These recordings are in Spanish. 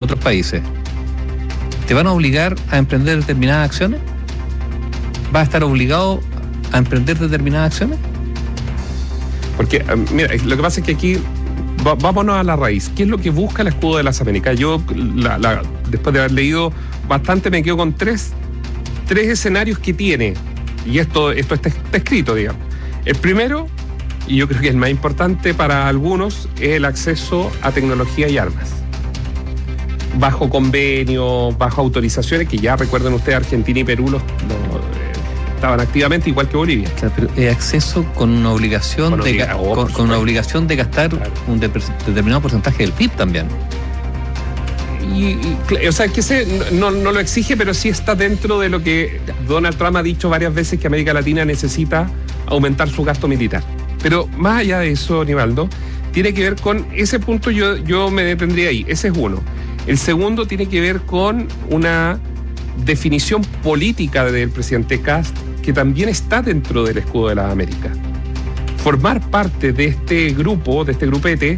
otros países, ¿te van a obligar a emprender determinadas acciones? ¿Vas a estar obligado a emprender determinadas acciones? Porque, mira, lo que pasa es que aquí, vámonos a la raíz. ¿Qué es lo que busca el escudo de las Américas? Yo, después de haber leído bastante, me quedo con tres escenarios que tiene. Y esto está escrito, digamos. El primero, y yo creo que es el más importante para algunos, es el acceso a tecnología y armas. Bajo convenio, bajo autorizaciones, que ya recuerden ustedes, Argentina y Perú estaban activamente, igual que Bolivia. Claro, pero acceso con una obligación con una obligación de gastar, claro, un determinado porcentaje del PIB también. O sea, que no lo exige, pero sí está dentro de lo que Donald Trump ha dicho varias veces, que América Latina necesita aumentar su gasto militar. Pero más allá de eso, Nivaldo, tiene que ver con ese punto. Yo me detendría ahí. Ese es uno. El segundo tiene que ver con una definición política del presidente Kast, que también está dentro del escudo de las Américas. Formar parte de este grupo, de este grupete,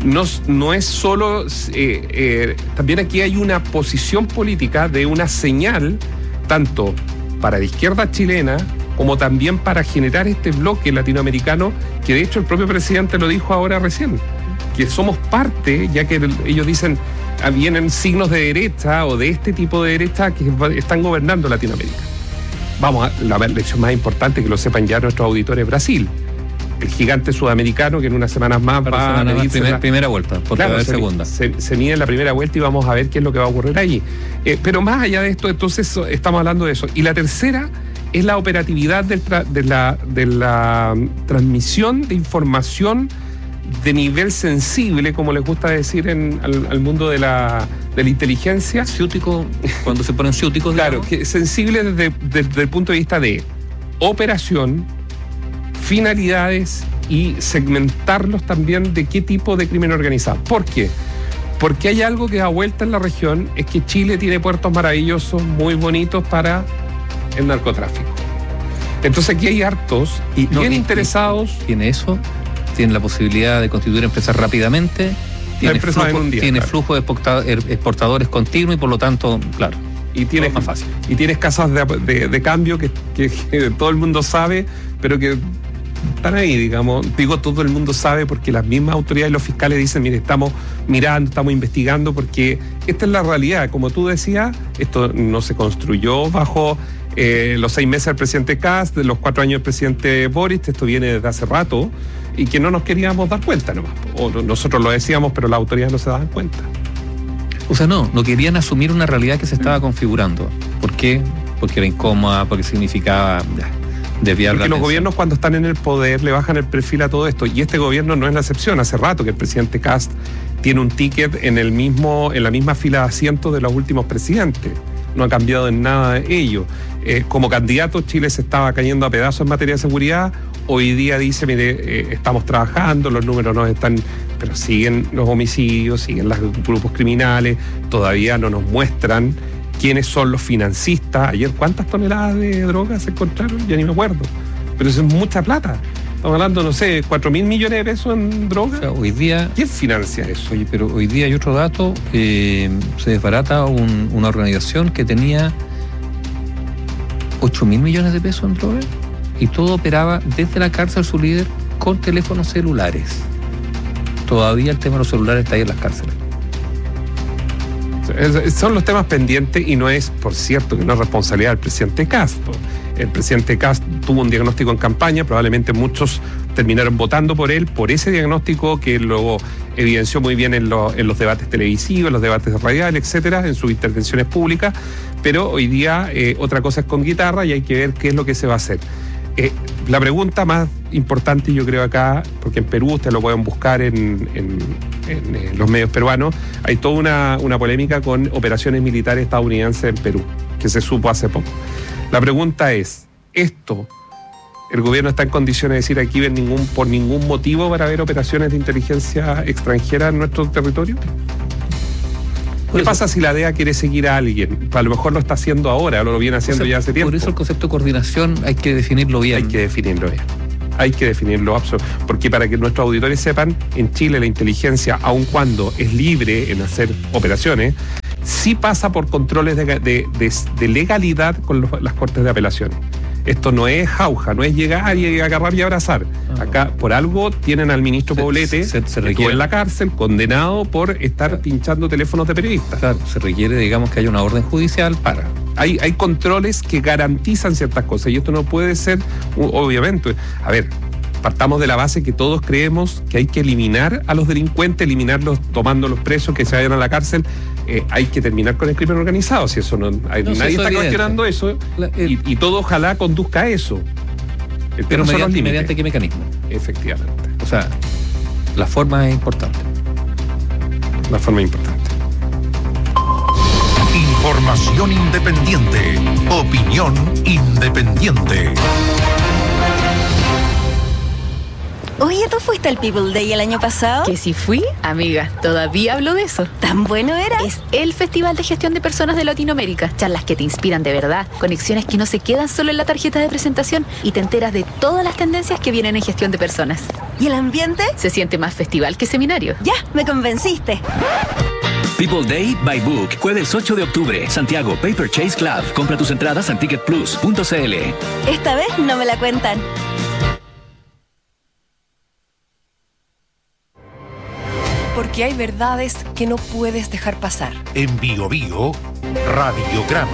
no es solo... también aquí hay una posición política de una señal, tanto para la izquierda chilena, como también para generar este bloque latinoamericano, que de hecho el propio presidente lo dijo ahora recién, que somos parte, ya que ellos dicen, vienen signos de derecha o de este tipo de derecha que están gobernando Latinoamérica. Vamos a la lección más importante, que lo sepan ya nuestros auditores: Brasil, el gigante sudamericano, que en unas semanas más va a medirse primera vuelta, porque va a haber segunda. Se mide en la primera vuelta y vamos a ver qué es lo que va a ocurrir allí. Pero más allá de esto, entonces estamos hablando de eso. Y la tercera es la operatividad de la transmisión de información de nivel sensible, como les gusta decir al mundo de la inteligencia. Ciútico, cuando se ponen ciúticos. Claro, que sensible desde el punto de vista de operación, finalidades y segmentarlos también de qué tipo de crimen organizado. ¿Por qué? Porque hay algo que da vuelta en la región, es que Chile tiene puertos maravillosos, muy bonitos para el narcotráfico. Entonces aquí hay hartos y bien interesados. Tiene eso, tiene la posibilidad de constituir empresas rápidamente, tiene flujo de exportadores continuo y por lo tanto, claro, y tienes más fácil. Y tienes casas de cambio que todo el mundo sabe, pero que están ahí, digamos. Digo, todo el mundo sabe porque las mismas autoridades y los fiscales dicen, mire, estamos mirando, estamos investigando, porque esta es la realidad. Como tú decías, esto no se construyó bajo los 6 meses del presidente Kast, de los 4 años del presidente Boric. Esto viene desde hace rato y que no nos queríamos dar cuenta nomás. O nosotros lo decíamos, pero las autoridades no se daban cuenta. O sea, no querían asumir una realidad que se estaba configurando. ¿Por qué? Porque era incómoda, porque significaba desviar la atención. Porque los gobiernos, cuando están en el poder, le bajan el perfil a todo esto. Y este gobierno no es la excepción. Hace rato que el presidente Kast tiene un ticket en la misma fila de asientos de los últimos presidentes. No ha cambiado en nada de ello. Como candidato, Chile se estaba cayendo a pedazos en materia de seguridad. Hoy día dice, mire, estamos trabajando, los números no están, pero siguen los homicidios, siguen los grupos criminales, todavía no nos muestran quiénes son los financistas. Ayer, ¿cuántas toneladas de drogas se encontraron? Ya ni me acuerdo. Pero eso es mucha plata. Estamos hablando, no sé, 4.000 millones de pesos en drogas. O sea, hoy día... ¿Quién financia eso? Oye, pero hoy día hay otro dato. Se desbarata una organización que tenía 8.000 millones de pesos en drogas y todo operaba desde la cárcel su líder con teléfonos celulares. Todavía el tema de los celulares está ahí en las cárceles. Son los temas pendientes y no es, por cierto, que no es responsabilidad del presidente Kast. El presidente Kast tuvo un diagnóstico en campaña, probablemente muchos terminaron votando por él, por ese diagnóstico que luego evidenció muy bien en los debates televisivos, en los debates radiales, etcétera, en sus intervenciones públicas, pero hoy día otra cosa es con guitarra y hay que ver qué es lo que se va a hacer. La pregunta más importante, yo creo acá, porque en Perú ustedes lo pueden buscar en los medios peruanos, hay toda una polémica con operaciones militares estadounidenses en Perú, que se supo hace poco. La pregunta es, ¿el gobierno está en condiciones de decir aquí por ningún motivo para ver operaciones de inteligencia extranjera en nuestro territorio? ¿Qué pasa si la DEA quiere seguir a alguien? A lo mejor lo está haciendo ahora, lo viene haciendo ya hace tiempo. Por eso el concepto de coordinación hay que definirlo bien. Hay que definirlo absolutamente. Porque para que nuestros auditores sepan, en Chile la inteligencia, aun cuando es libre en hacer operaciones, sí pasa por controles de legalidad con las Cortes de Apelaciones. Esto no es jauja, no es llegar y agarrar y abrazar. Acá, por algo, tienen al ministro Poblete que estuvo en la cárcel, condenado por estar pinchando teléfonos de periodistas. Claro, se requiere, digamos, que haya una orden judicial para... Hay controles que garantizan ciertas cosas y esto no puede ser, obviamente... A ver, partamos de la base que todos creemos que hay que eliminar a los delincuentes, eliminarlos tomándolos presos, que se vayan a la cárcel. Hay que terminar con el crimen organizado. Si eso nadie está cuestionando eso, y todo ojalá conduzca a eso. Pero mediante qué mecanismo. Efectivamente. O sea, la forma es importante. La forma es importante. Información independiente. Opinión independiente. Oye, ¿tú fuiste al People Day el año pasado? Que si fui, amiga, todavía hablo de eso. ¿Tan bueno era? Es el Festival de Gestión de Personas de Latinoamérica. Charlas que te inspiran de verdad, conexiones que no se quedan solo en la tarjeta de presentación y te enteras de todas las tendencias que vienen en gestión de personas. ¿Y el ambiente? Se siente más festival que seminario. Ya, me convenciste. People Day by Book, jueves 8 de octubre, Santiago, Paper Chase Club. Compra tus entradas en ticketplus.cl. Esta vez no me la cuentan. Porque hay verdades que no puedes dejar pasar. En Bio Bio, Radiograma.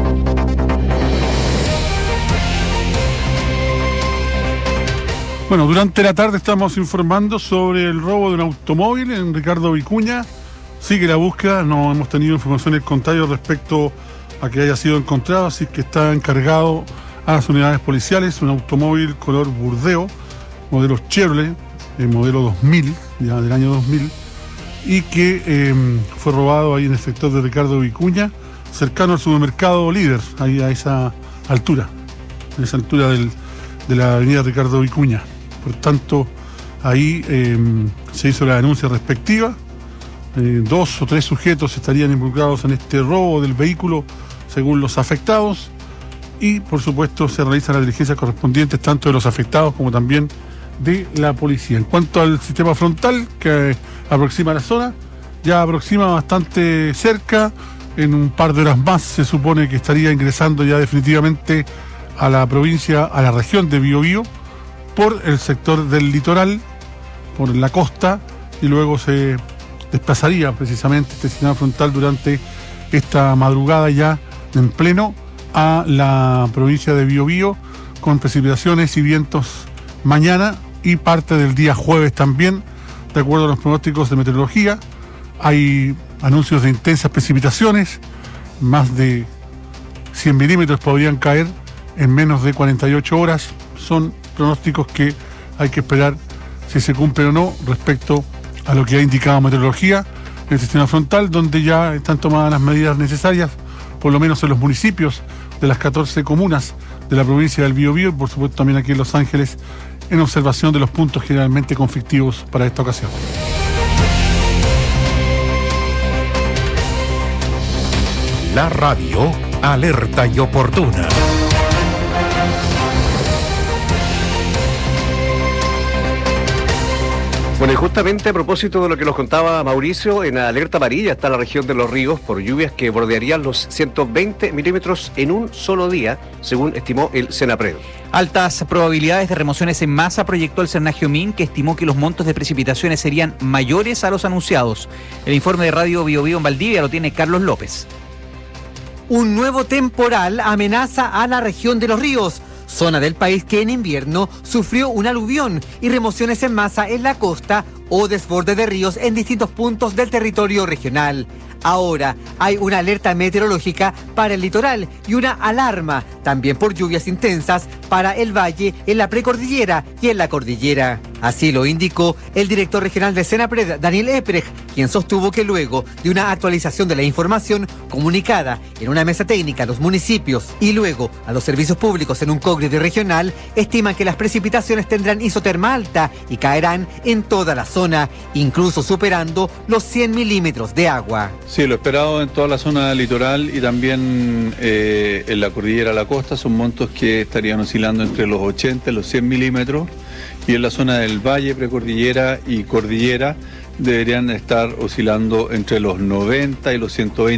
Bueno, durante la tarde estamos informando sobre el robo de un automóvil en Ricardo Vicuña. Sigue la búsqueda, no hemos tenido informaciones contrarias respecto a que haya sido encontrado, así que está encargado a las unidades policiales un automóvil color burdeo, modelo Chevrolet, modelo 2000, ya del año 2000, y que fue robado ahí en el sector de Ricardo Vicuña, cercano al supermercado Líder, ahí a esa altura de la avenida Ricardo Vicuña. Por tanto, ahí se hizo la denuncia respectiva. 2 o 3 sujetos estarían involucrados en este robo del vehículo, según los afectados, y por supuesto se realizan las diligencias correspondientes tanto de los afectados como también de la policía. En cuanto al sistema frontal que aproxima la zona, ya aproxima bastante cerca. En un par de horas más se supone que estaría ingresando ya definitivamente a la provincia, a la región de Biobío, por el sector del litoral, por la costa, y luego se desplazaría precisamente este sistema frontal durante esta madrugada ya en pleno a la provincia de Biobío, con precipitaciones y vientos mañana y parte del día jueves también, de acuerdo a los pronósticos de meteorología. Hay anuncios de intensas precipitaciones, más de 100 milímetros podrían caer en menos de 48 horas. Son pronósticos que hay que esperar si se cumplen o no respecto a lo que ha indicado meteorología en el sistema frontal, donde ya están tomadas las medidas necesarias, por lo menos en los municipios de las 14 comunas de la provincia del Biobío y por supuesto también aquí en Los Ángeles, en observación de los puntos generalmente conflictivos para esta ocasión. La radio alerta y oportuna. Bueno, y justamente a propósito de lo que nos contaba Mauricio, en alerta amarilla está la región de Los Ríos por lluvias que bordearían los 120 milímetros en un solo día, según estimó el Senapred. Altas probabilidades de remociones en masa proyectó el Cernagiomín, que estimó que los montos de precipitaciones serían mayores a los anunciados. El informe de Radio Bio Bio en Valdivia lo tiene Carlos López. Un nuevo temporal amenaza a la región de Los Ríos, zona del país que en invierno sufrió un aluvión y remociones en masa en la costa o desborde de ríos en distintos puntos del territorio regional. Ahora hay una alerta meteorológica para el litoral y una alarma también por lluvias intensas para el valle, en la precordillera y en la cordillera. Así lo indicó el director regional de Senapred, Daniel Eprecht, quien sostuvo que luego de una actualización de la información comunicada en una mesa técnica a los municipios y luego a los servicios públicos en un cóngreso regional, estiman que las precipitaciones tendrán isoterma alta y caerán en toda la zona, incluso superando los 100 milímetros de agua. Sí, lo esperado en toda la zona litoral y también en la cordillera a la costa son montos que estarían oscilando entre los 80 y los 100 milímetros, y en la zona del valle, precordillera y cordillera deberían estar oscilando entre los 90 y los 120